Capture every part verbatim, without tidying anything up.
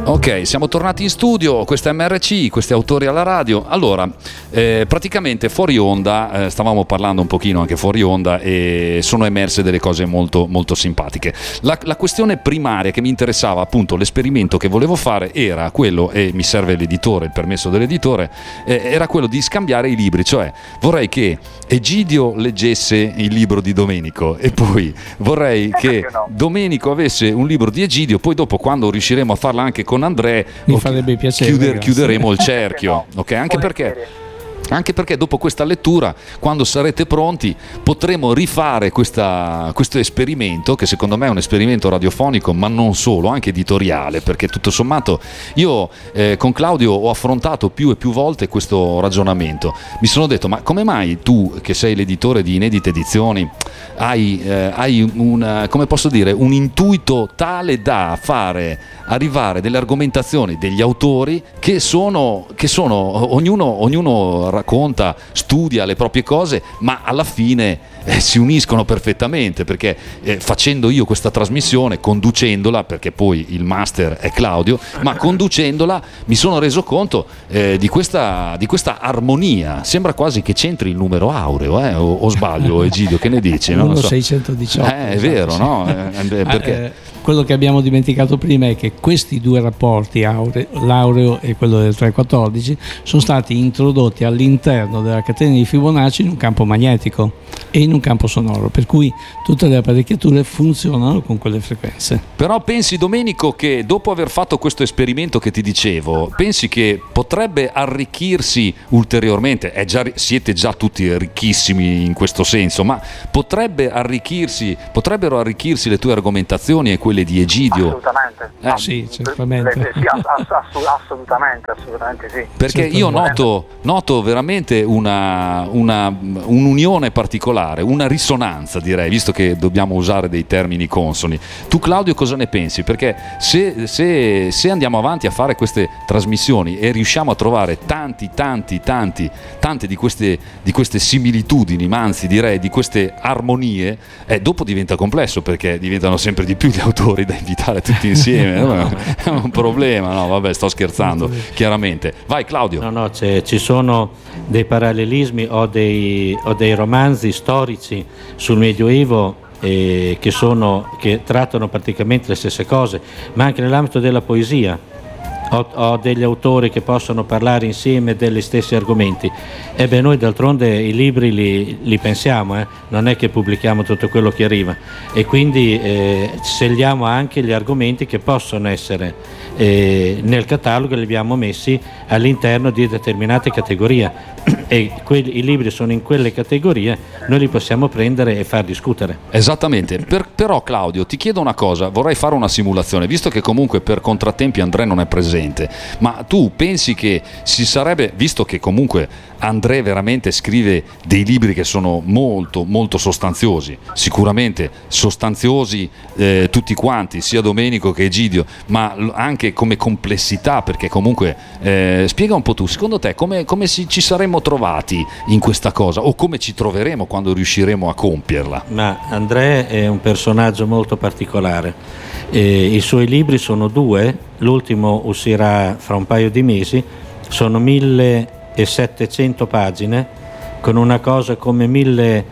Ok, siamo tornati in studio, questa è M R C, questi autori alla radio. Allora, eh, praticamente fuori onda, eh, stavamo parlando un pochino anche fuori onda e sono emerse delle cose molto, molto simpatiche. La, la questione primaria che mi interessava, appunto, l'esperimento che volevo fare era quello, e mi serve l'editore, il permesso dell'editore, eh, era quello di scambiare i libri, cioè vorrei che Egidio leggesse il libro di Domenico e poi vorrei che Domenico avesse un libro di Egidio, poi dopo quando riusciremo a farla anche con Andrea mi farebbe piacere, chiuder, chiuderemo il cerchio, ok? Anche perché Anche perché dopo questa lettura, quando sarete pronti, potremo rifare questa, questo esperimento, che secondo me è un esperimento radiofonico, ma non solo, anche editoriale, perché tutto sommato io eh, con Claudio ho affrontato più e più volte questo ragionamento. Mi sono detto, ma come mai tu, che sei l'editore di Inedite Edizioni, hai, eh, hai un, come posso dire, un intuito tale da fare arrivare delle argomentazioni degli autori che sono, che sono ognuno, ognuno racconta, studia le proprie cose, ma alla fine eh, si uniscono perfettamente, perché eh, facendo io questa trasmissione, conducendola, perché poi il master è Claudio, ma conducendola mi sono reso conto eh, di questa di questa armonia. Sembra quasi che c'entri il numero aureo, eh? o, o sbaglio, Egidio, che ne dici? Non lo so. seicentodiciotto Eh, è vero, no? Eh, perché... Eh, quello che abbiamo dimenticato prima è che questi due rapporti, aureo, l'aureo e quello del trecentoquattordici, sono stati introdotti all'interno della catena di Fibonacci in un campo magnetico e in un campo sonoro, per cui tutte le apparecchiature funzionano con quelle frequenze. Però pensi, Domenico, che dopo aver fatto questo esperimento che ti dicevo, pensi che potrebbe arricchirsi ulteriormente? È già, siete già tutti ricchissimi in questo senso, ma potrebbe arricchirsi, potrebbero arricchirsi le tue argomentazioni e quelle di Egidio? Assolutamente. Eh, sì, certamente. Le, le, sì, ass- ass- assolutamente, assolutamente sì. Perché certamente. io noto, noto veramente una, una, un'unione particolare, una risonanza, direi, visto che dobbiamo usare dei termini consoni. Tu, Claudio, cosa ne pensi? Perché se, se, se andiamo avanti a fare queste trasmissioni e riusciamo a trovare tanti, tanti, tanti, tante di queste, di queste similitudini, ma anzi direi di queste armonie, eh, dopo diventa complesso, perché diventano sempre di più gli autori da invitare tutti insieme. È un problema, no? Vabbè, sto scherzando, chiaramente. Vai, Claudio. No, no, ci sono dei parallelismi o dei, o dei romanzi storici sul Medioevo eh, che, sono, che trattano praticamente le stesse cose, ma anche nell'ambito della poesia. Ho, ho degli autori che possono parlare insieme degli stessi argomenti. E beh, noi d'altronde i libri li, li pensiamo, eh? Non è che pubblichiamo tutto quello che arriva, e quindi eh, scegliamo anche gli argomenti che possono essere eh, nel catalogo, li abbiamo messi all'interno di determinate categorie e quelli, i libri sono in quelle categorie, noi li possiamo prendere e far discutere. Esattamente. Per, però Claudio, ti chiedo una cosa, vorrei fare una simulazione, visto che comunque per contrattempi Andrea non è presente, ma tu pensi che si sarebbe, visto che comunque Andrea veramente scrive dei libri che sono molto molto sostanziosi, sicuramente sostanziosi eh, tutti quanti, sia Domenico che Egidio, ma anche come complessità, perché comunque eh, spiega un po' tu, secondo te come, come si, ci saremmo trovati in questa cosa, o come ci troveremo quando riusciremo a compierla? Ma Andrea è un personaggio molto particolare, eh, i suoi libri sono due, l'ultimo uscirà fra un paio di mesi, sono millesettecento pagine con una cosa come mille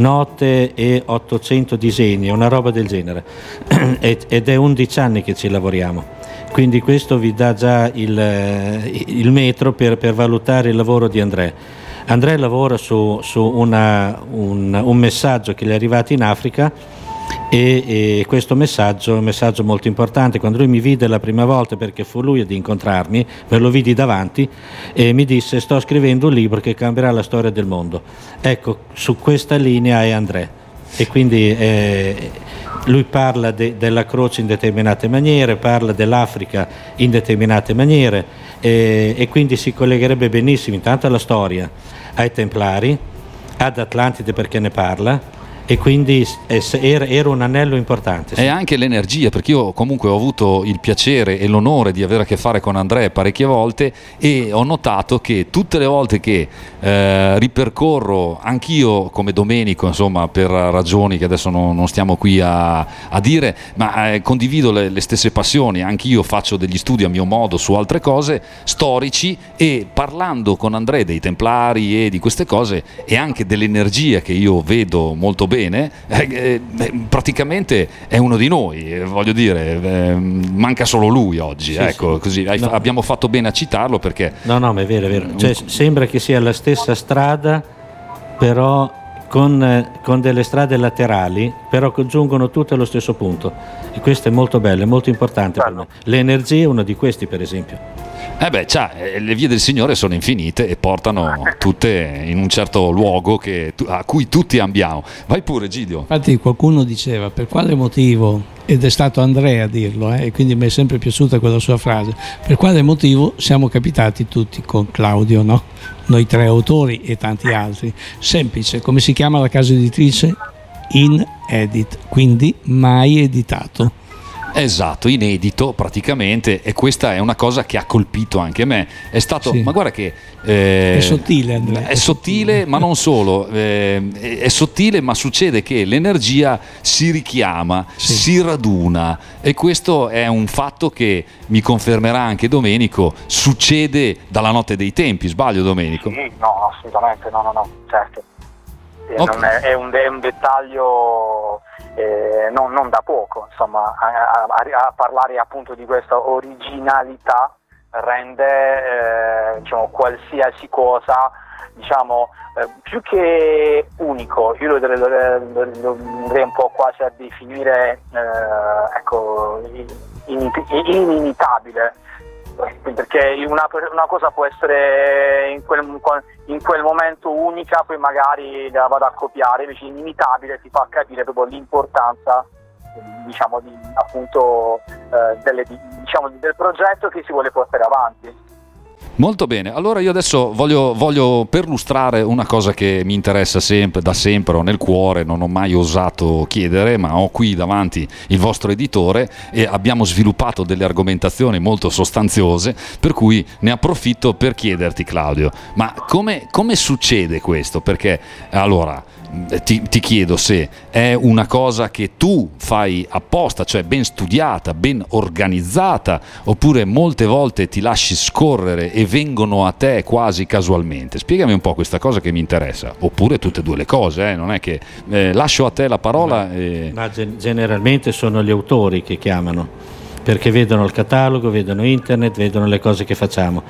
note e ottocento disegni, una roba del genere ed è undici anni che ci lavoriamo, quindi questo vi dà già il, il metro per, per valutare il lavoro di Andrea. Andrea lavora su, su una, un, un messaggio che gli è arrivato in Africa e, e questo messaggio è un messaggio molto importante. Quando lui mi vide la prima volta, perché fu lui ad incontrarmi, me lo vidi davanti e mi disse: sto scrivendo un libro che cambierà la storia del mondo. Ecco, su questa linea è Andrea, e quindi eh, lui parla de, della croce in determinate maniere, parla dell'Africa in determinate maniere e, e quindi si collegherebbe benissimo intanto alla storia, ai Templari, ad Atlantide perché ne parla, e quindi era un anello importante. Sì. E anche l'energia, perché io comunque ho avuto il piacere e l'onore di avere a che fare con Andrea parecchie volte e ho notato che tutte le volte che eh, ripercorro anch'io come Domenico, insomma, per ragioni che adesso non, non stiamo qui a, a dire, ma eh, condivido le, le stesse passioni, anch'io faccio degli studi a mio modo su altre cose storici, e parlando con Andrea dei Templari e di queste cose e anche dell'energia che io vedo molto bene, eh, eh, praticamente è uno di noi, eh, voglio dire, eh, manca solo lui oggi, sì, ecco, sì. Così hai, no. Abbiamo fatto bene a citarlo perché no no ma è vero, è vero. Cioè, sembra che sia la stessa strada, però con, con delle strade laterali, però congiungono tutte allo stesso punto, e questo è molto bello, è molto importante per me. L'energia è uno di questi, per esempio. Eh beh, cioè, le vie del Signore sono infinite e portano tutte in un certo luogo che, a cui tutti ambiamo. Vai pure, Gidio. Infatti qualcuno diceva per quale motivo, ed è stato Andrea a dirlo, eh, e quindi mi è sempre piaciuta quella sua frase, per quale motivo siamo capitati tutti con Claudio, no? Noi tre autori e tanti altri. Semplice, come si chiama la casa editrice? Inedit, quindi mai editato. Esatto, inedito praticamente, e questa è una cosa che ha colpito anche me. È stato, sì. Ma guarda che eh, è sottile, Andrea. È sottile, ma non solo, eh, è sottile, ma succede che l'energia si richiama, sì. Si raduna, e questo è un fatto che mi confermerà anche Domenico, succede dalla notte dei tempi, sbaglio Domenico? Sì, no, assolutamente, no, no, no, certo. Okay. Non è, è, un, è un dettaglio eh, non, non da poco, insomma, a, a, a parlare appunto di questa originalità rende eh, diciamo qualsiasi cosa, diciamo, eh, più che unico. Io lo, lo, lo, lo andrei un po' quasi a definire eh, ecco, inimitabile, perché una, una cosa può essere in quel, in quel momento unica, poi magari la vado a copiare, invece inimitabile ti fa capire proprio l'importanza, diciamo, di, appunto eh, delle, diciamo, del progetto che si vuole portare avanti. Molto bene, allora io adesso voglio, voglio perlustrare una cosa che mi interessa sempre, da sempre, ho nel cuore, non ho mai osato chiedere, ma ho qui davanti il vostro editore e abbiamo sviluppato delle argomentazioni molto sostanziose, per cui ne approfitto per chiederti, Claudio, ma come, come succede questo? Perché allora Ti, ti chiedo se è una cosa che tu fai apposta, cioè ben studiata, ben organizzata, oppure molte volte ti lasci scorrere e vengono a te quasi casualmente. Spiegami un po' questa cosa che mi interessa, oppure tutte e due le cose, eh? Non è che eh, lascio a te la parola. Ma, e... ma generalmente sono gli autori che chiamano, perché vedono il catalogo, vedono internet, vedono le cose che facciamo,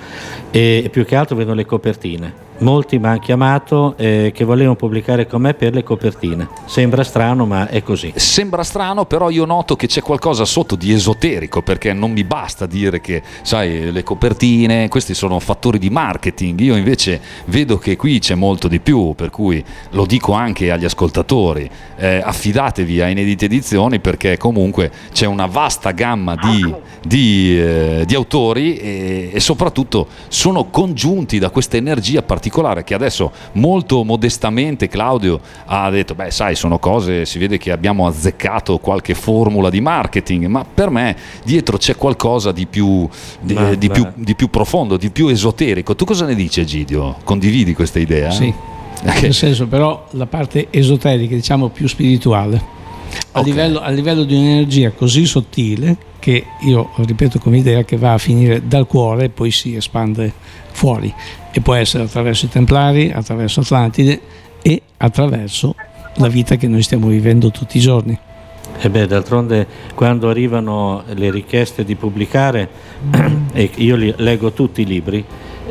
e più che altro vedono le copertine. Molti mi hanno chiamato eh, che volevano pubblicare con me per le copertine. Sembra strano, ma è così. Sembra strano, però io noto che c'è qualcosa sotto di esoterico, perché non mi basta dire che, sai, le copertine, questi sono fattori di marketing. Io invece vedo che qui c'è molto di più, per cui lo dico anche agli ascoltatori, eh, affidatevi a Inedite Edizioni, perché comunque c'è una vasta gamma di, di, eh, di autori e, e soprattutto sono congiunti da questa energia particolare che adesso molto modestamente Claudio ha detto, beh sai, sono cose, si vede che abbiamo azzeccato qualche formula di marketing, ma per me dietro c'è qualcosa di più di, ma, di, più, di più profondo, di più esoterico. Tu cosa ne dici, Egidio? Condividi questa idea? Sì, okay. Nel senso, però la parte esoterica, diciamo più spirituale, a, okay. livello, a livello di un'energia così sottile che io ripeto come idea che va a finire dal cuore e poi si espande fuori, e può essere attraverso i Templari, attraverso Atlantide e attraverso la vita che noi stiamo vivendo tutti i giorni. E beh, d'altronde quando arrivano le richieste di pubblicare e io li leggo tutti i libri,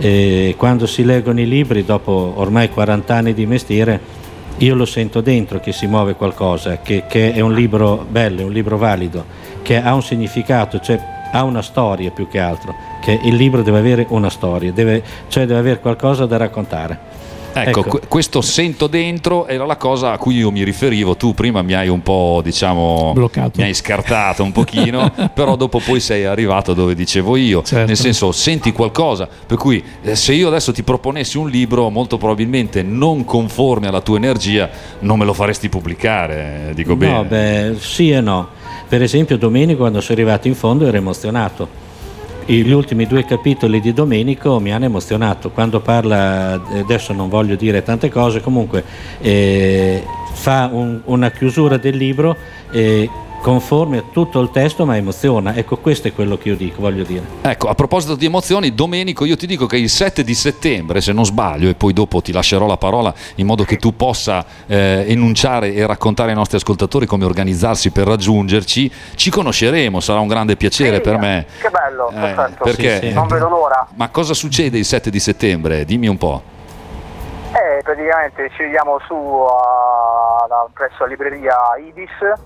e quando si leggono i libri dopo ormai quaranta anni di mestiere, io lo sento dentro che si muove qualcosa, che, che è un libro bello, è un libro valido, che ha un significato, cioè ha una storia più che altro, che il libro deve avere una storia, deve, cioè deve avere qualcosa da raccontare. Ecco, ecco. Questo sento dentro era la cosa a cui io mi riferivo. Tu prima mi hai un po', diciamo, bloccato, mi hai scartato un pochino, però dopo poi sei arrivato dove dicevo io, certo. Nel senso, senti qualcosa, per cui se io adesso ti proponessi un libro molto probabilmente non conforme alla tua energia, non me lo faresti pubblicare, dico bene. No, beh, sì e no. Per esempio Domenico, quando sono arrivato in fondo, ero emozionato. Gli ultimi due capitoli di Domenico mi hanno emozionato. Quando parla, adesso non voglio dire tante cose, comunque eh, fa un, una chiusura del libro eh, conforme a tutto il testo, ma emoziona. Ecco, questo è quello che io dico, voglio dire. Ecco, a proposito di emozioni, Domenico, io ti dico che il sette di settembre, se non sbaglio, e poi dopo ti lascerò la parola in modo che tu possa eh, enunciare e raccontare ai nostri ascoltatori come organizzarsi per raggiungerci, ci conosceremo, sarà un grande piacere sì, per me. Che bello, eh, perfetto. Perché, sì, sì. Non vedo l'ora. Ma cosa succede il sette di settembre? Dimmi un po'. Eh, praticamente ci vediamo su uh, la, presso la libreria Ibis,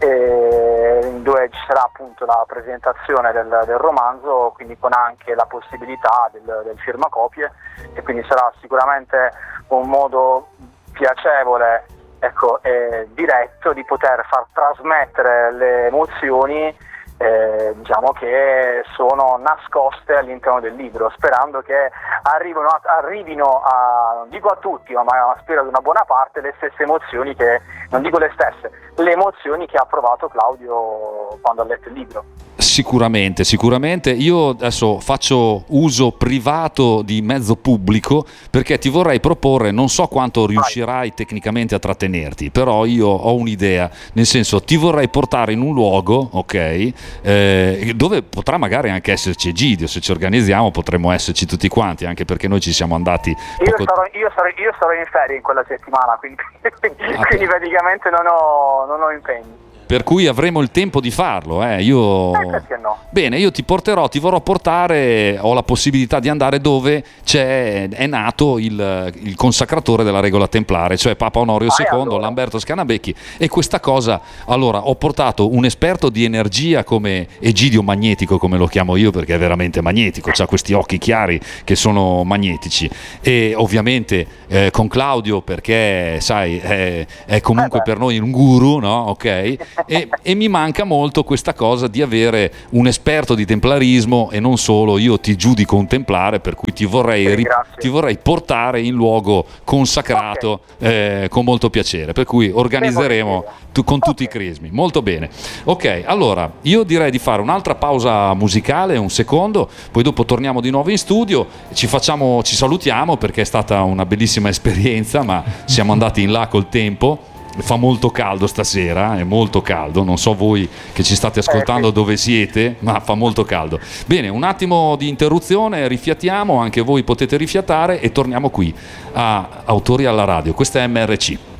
Eh, dove ci sarà appunto la presentazione del, del romanzo, quindi con anche la possibilità del, del firmacopie, e quindi sarà sicuramente un modo piacevole, ecco, e diretto di poter far trasmettere le emozioni eh, diciamo che sono nascoste all'interno del libro, sperando che arrivino a, arrivino a, non dico a tutti, ma, ma spero ad una buona parte, le stesse emozioni che, non dico le stesse, le emozioni che ha provato Claudio quando ha letto il libro. Sicuramente, sicuramente. Io adesso faccio uso privato di mezzo pubblico perché ti vorrei proporre, non so quanto riuscirai Vai. tecnicamente a trattenerti, però io ho un'idea, nel senso ti vorrei portare in un luogo, ok, eh, dove potrà magari anche esserci Egidio, se ci organizziamo potremmo esserci tutti quanti, anche perché noi ci siamo andati poco... io, sarò, io, sarò, io sarò in ferie in quella settimana, quindi, ah, quindi praticamente non ho, non ho impegni. Per cui avremo il tempo di farlo, eh. Io... Eh, perché no? Bene, io ti porterò, ti vorrò portare, ho la possibilità di andare dove c'è, è nato il, il consacratore della regola templare, cioè Papa Onorio ah, secondo, allora. Lamberto Scanabecchi, e questa cosa, allora, ho portato un esperto di energia come Egidio Magnetico, come lo chiamo io, perché è veramente magnetico, ha questi occhi chiari che sono magnetici, e ovviamente eh, con Claudio, perché sai, è, è comunque eh per noi un guru, no? Ok? E, e mi manca molto questa cosa di avere un esperto di templarismo, e non solo, io ti giudico un templare, per cui ti vorrei, ri, ti vorrei portare in luogo consacrato, okay. eh, con molto piacere, per cui organizzeremo tu, con okay. tutti i crismi. Molto bene. Ok, allora io direi di fare un'altra pausa musicale, un secondo, poi dopo torniamo di nuovo in studio, ci facciamo, ci salutiamo perché è stata una bellissima esperienza, ma siamo andati in là col tempo. Fa molto caldo stasera, è molto caldo, non so voi che ci state ascoltando dove siete, ma fa molto caldo. Bene, un attimo di interruzione, rifiatiamo, anche voi potete rifiatare e torniamo qui a Autori alla Radio. Questa è M R C.